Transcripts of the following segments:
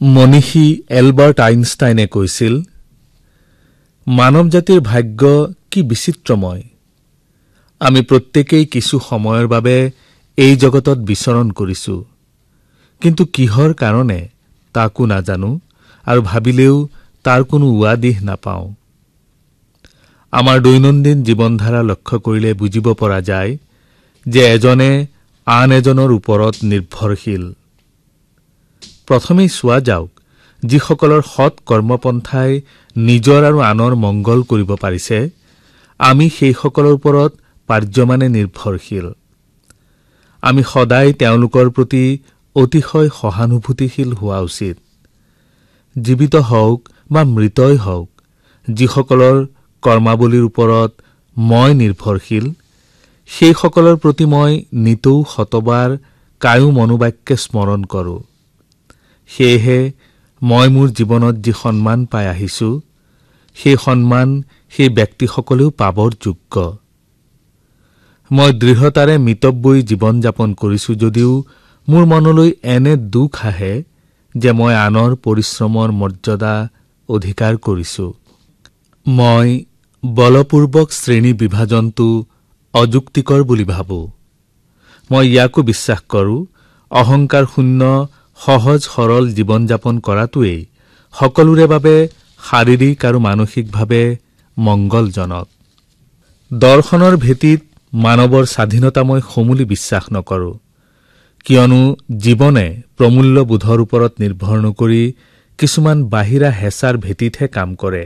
মনীষী এলবাৰ্ট আইনষ্টাইনে কৈছিল, মানৱ জাতিৰ ভাগ্য কি বিচিত্ৰময়। আমি প্ৰত্যেকেই কিছু সময়ৰ বাবে এই জগতত বিচৰণ কৰিছো, কিন্তু কিহৰ কাৰণে তাকো নাজানো আৰু ভাবিলেও তাৰ কোনো উৱাদিহ নাপাওঁ। আমাৰ দৈনন্দিন জীৱনধাৰা লক্ষ্য কৰিলে বুজিব পৰা যায় যে এজনে আন এজনৰ ওপৰত নিৰ্ভৰশীল। প্ৰথমেই চোৱা যাওক, যিসকলৰ সৎ কৰ্মপন্থাই নিজৰ আৰু আনৰ মংগল কৰিব পাৰিছে, আমি সেইসকলৰ ওপৰত পাৰ্যমানে নিৰ্ভৰশীল। আমি সদায় তেওঁলোকৰ প্ৰতি অতিশয় সহানুভূতিশীল হোৱা উচিত। জীৱিত হওক বা মৃতই হওক, যিসকলৰ কৰ্মাৱলীৰ ওপৰত মই নিৰ্ভৰশীল, সেইসকলৰ প্ৰতি মই নিতৌ শতবাৰ কায়ো মনোবাক্যে স্মৰণ কৰোঁ। সেয়েহে মই মোৰ জীৱনত যি সন্মান পাই আহিছো, সেই সন্মান সেই ব্যক্তিসকলেও পাবৰ যোগ্য। মই দৃঢ়তাৰে মিতব্যয়ী জীৱন যাপন কৰিছো যদিও মোৰ মনলৈ এনে দুখ আহে যে মই আনৰ পৰিশ্ৰমৰ মৰ্যাদা অধিকাৰ কৰিছো। মই বলপূৰ্বক শ্ৰেণী বিভাজনটো অযুক্তিকৰ বুলি ভাবো। মই ইয়াকো বিশ্বাস কৰোঁ, অহংকাৰ শূন্য সহজ সৰল জীৱন যাপন কৰাটোৱেই সকলোৰে বাবে শাৰীৰিক আৰু মানসিকভাৱে মংগলজনক। দৰ্শনৰ ভেটিত মানৱৰ স্বাধীনতা মই সমূলি বিশ্বাস নকৰো, কিয়নো জীৱনে প্ৰমূল্যবোধৰ ওপৰত নিৰ্ভৰ নকৰি কিছুমান বাহিৰা হেঁচাৰ ভেটিতহে কাম কৰে।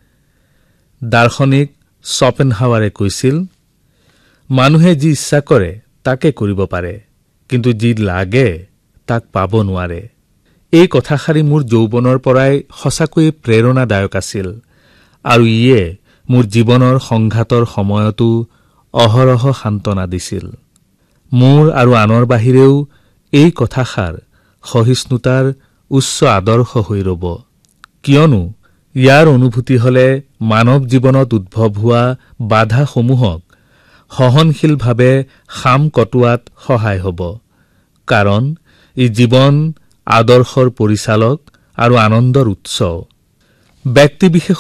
দাৰ্শনিক শ্বপেনহাৱাৰে কৈছিল, মানুহে যি ইচ্ছা কৰে তাকে কৰিব পাৰে, কিন্তু যি লাগে তাক পাব নোৱাৰে। এই কথাষাৰি মোৰ যৌৱনৰ পৰাই সঁচাকৈয়ে প্ৰেৰণাদায়ক আছিল আৰু ইয়ে মোৰ জীৱনৰ সংঘাতৰ সময়তো অহৰহ সান্তনা দিছিল। মোৰ আৰু আনৰ বাহিৰেও এই কথাষাৰ সহিষ্ণুতাৰ উচ্চ আদৰ্শ হৈ ৰব, কিয়নো ইয়াৰ অনুভূতি হলে মানৱ জীৱনত উদ্ভৱ হোৱা বাধাসমূহক সহনশীলভাৱে খাম কটোৱাত সহায় হ'ব, কাৰণ ই জীৱন আদৰ্শৰ পৰিচালক আৰু আনন্দৰ উৎস। ব্যক্তিবিশেষ